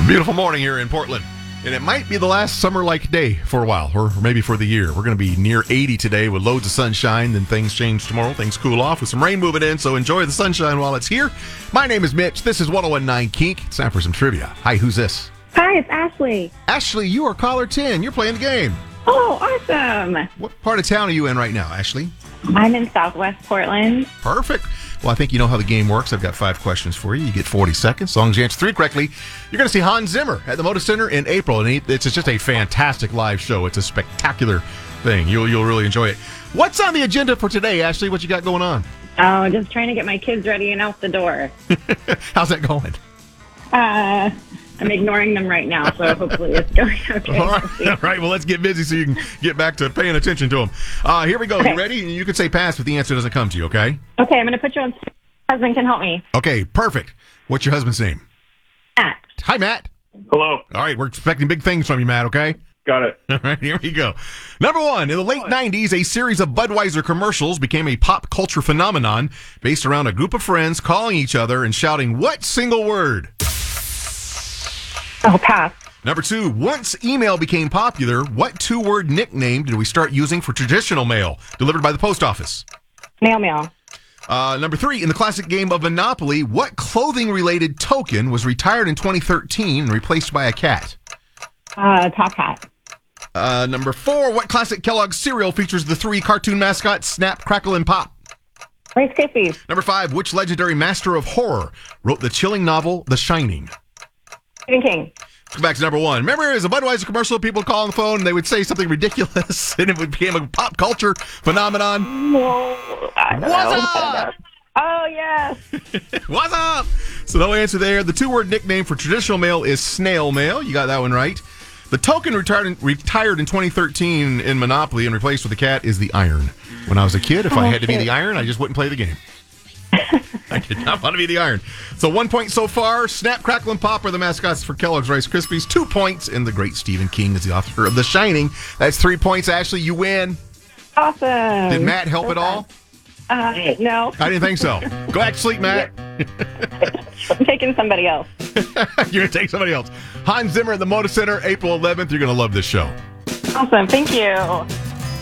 Beautiful morning here in Portland. And it might be the last summer-like day for a while, or maybe for the year. We're going to be near 80 today with loads of sunshine. Then things change tomorrow. Things cool off with some rain moving in, so enjoy the sunshine while it's here. My name is Mitch. This is 1019 Kink. It's time for some trivia. Hi, who's this? Hi, it's Ashley. Ashley, you are caller 10. You're playing the game. Oh, awesome. What part of town are you in right now, Ashley? I'm in Southwest Portland. Perfect. Well, I think you know how the game works. I've got 5 questions for you. You get 40 seconds. As long as you answer 3 correctly, you're going to see Hans Zimmer at the Moda Center in April. And it's just a fantastic live show. It's a spectacular thing. You'll really enjoy it. What's on the agenda for today, Ashley? What you got going on? Oh, just trying to get my kids ready and out the door. How's that going? I'm ignoring them right now, so hopefully it's going okay. All right. All right. Well, let's get busy so you can get back to paying attention to them. Here we go. Okay. You ready? You can say pass if the answer doesn't come to you, okay? Okay, I'm going to put you on. My husband can help me. Okay, perfect. What's your husband's name? Matt. Hi, Matt. Hello. All right, we're expecting big things from you, Matt, okay? Got it. All right, here we go. Number 1, in the late 90s, a series of Budweiser commercials became a pop culture phenomenon based around a group of friends calling each other and shouting what single word? Oh, pass. Number 2, once email became popular, what 2-word nickname did we start using for traditional mail delivered by the post office? Mail. Number 3, in the classic game of Monopoly, what clothing-related token was retired in 2013 and replaced by a cat? Top hat. Number 4, what classic Kellogg's cereal features the 3 cartoon mascots Snap, Crackle, and Pop? Rice Krispies. Number 5, which legendary master of horror wrote the chilling novel The Shining? Stephen King. Go back to number 1. Remember, as a Budweiser commercial, people would call on the phone and they would say something ridiculous, and it became a pop culture phenomenon. Whoa, I don't What's know. up? Oh, yes. What's up? So no answer there. The 2-word nickname for traditional mail is snail mail. You got that one right. The token retired in 2013 in Monopoly and replaced with a cat is the iron. When I was a kid, if I had to be the iron, I just wouldn't play the game. I did not want to be the iron. So 1 point so far. Snap, Crackle, and Pop are the mascots for Kellogg's Rice Krispies. 2 points. And the great Stephen King is the author of The Shining. That's 3 points. Ashley, you win. Awesome. Did Matt help at all? No. I didn't think so. Go back to sleep, Matt. I'm taking somebody else. You're going to take somebody else. Hans Zimmer at the Moda Center, April 11th. You're going to love this show. Awesome. Thank you.